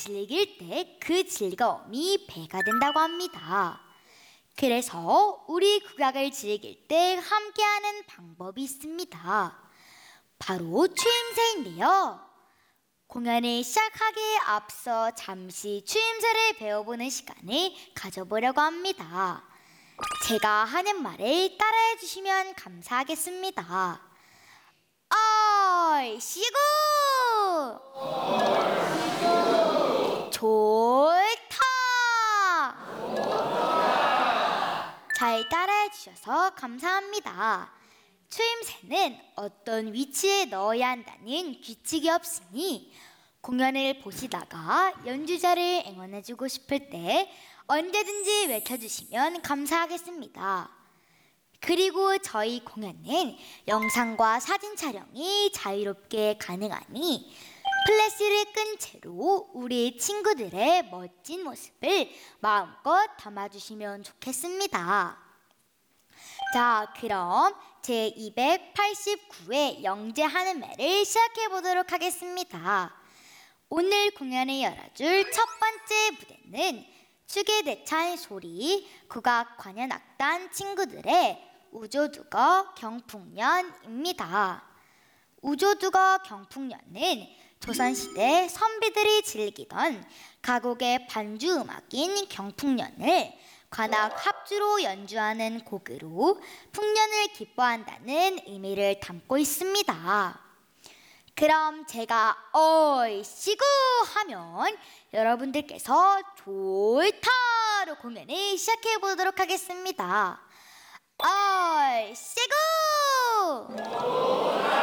즐길 때 그 즐거움이 배가 된다고 합니다. 그래서 우리 국악을 즐길 때 함께하는 방법이 있습니다. 바로 추임새인데요. 공연을 시작하기에 앞서 잠시 추임새를 배워보는 시간을 가져보려고 합니다. 제가 하는 말을 따라해 주시면 감사하겠습니다. 얼씨구! 좋다! 잘 따라해 주셔서 감사합니다. 추임새는 어떤 위치에 넣어야 한다는 규칙이 없으니 공연을 보시다가 연주자를 응원해주고 싶을 때 언제든지 외쳐주시면 감사하겠습니다. 그리고 저희 공연은 영상과 사진 촬영이 자유롭게 가능하니 플래시를 끈 채로 우리 친구들의 멋진 모습을 마음껏 담아주시면 좋겠습니다. 자, 그럼 제289회 영재하는 매를 시작해 보도록 하겠습니다. 오늘 공연을 열어줄 첫 번째 무대는 추계대찬 소리 국악관현악단 친구들의 우조두거 경풍년입니다. 우조두거 경풍년은 조선시대 선비들이 즐기던 가곡의 반주음악인 경풍년을 관악 합주로 연주하는 곡으로 풍년을 기뻐한다는 의미를 담고 있습니다. 그럼 제가 얼씨구 하면 여러분들께서 좋다로 공연을 시작해 보도록 하겠습니다. 얼씨구!